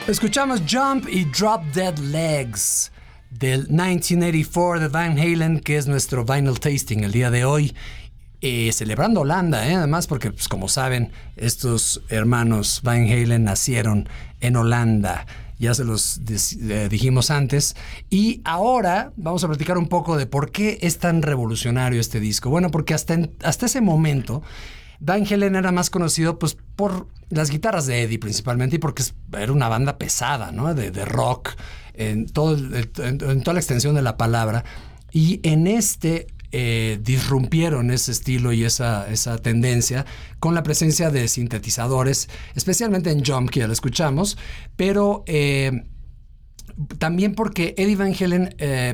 Escuchamos Jump y Drop Dead Legs del 1984 de Van Halen, que es nuestro vinyl tasting el día de hoy. Celebrando Holanda, además, porque pues, como saben, estos hermanos Van Halen nacieron en Holanda. Ya se los dijimos antes. Y ahora vamos a platicar un poco de por qué es tan revolucionario este disco. Bueno, porque hasta ese momento Van Halen era más conocido pues, por las guitarras de Eddie principalmente y porque era una banda pesada, ¿no? de rock en toda la extensión de la palabra. Y en disrumpieron ese estilo y esa tendencia con la presencia de sintetizadores, especialmente en Jump, que ya lo escuchamos, pero también porque Eddie Van Halen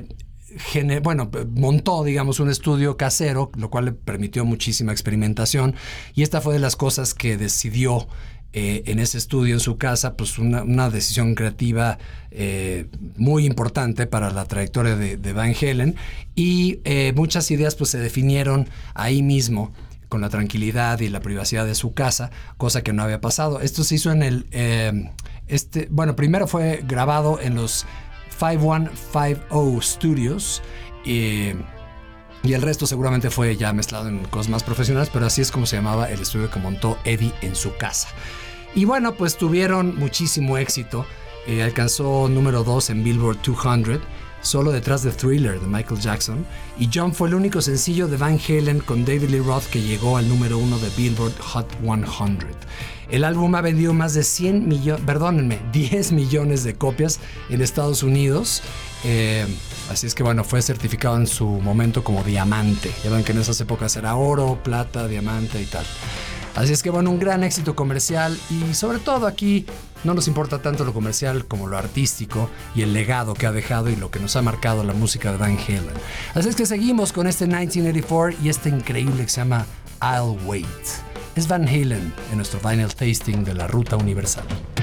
montó, digamos, un estudio casero, lo cual le permitió muchísima experimentación, y esta fue de las cosas que decidió en ese estudio en su casa, pues una decisión creativa muy importante para la trayectoria de Van Halen, y muchas ideas pues se definieron ahí mismo con la tranquilidad y la privacidad de su casa, cosa que no había pasado. Esto se hizo en primero fue grabado en los 5150 Studios y el resto seguramente fue ya mezclado en cosas más profesionales, pero así es como se llamaba el estudio que montó Eddie en su casa. Y bueno, pues tuvieron muchísimo éxito. Alcanzó número 2 en Billboard 200, solo detrás de Thriller de Michael Jackson. Y Jump fue el único sencillo de Van Halen con David Lee Roth que llegó al número 1 de Billboard Hot 100. El álbum ha vendido más de 10 millones de copias en Estados Unidos. Así es que bueno, fue certificado en su momento como diamante. Ya ven que en esas épocas era oro, plata, diamante y tal. Así es que bueno, un gran éxito comercial, y sobre todo aquí no nos importa tanto lo comercial como lo artístico y el legado que ha dejado y lo que nos ha marcado la música de Van Halen. Así es que seguimos con este 1984 y este increíble que se llama I'll Wait. Es Van Halen en nuestro vinyl tasting de la Ruta Universal.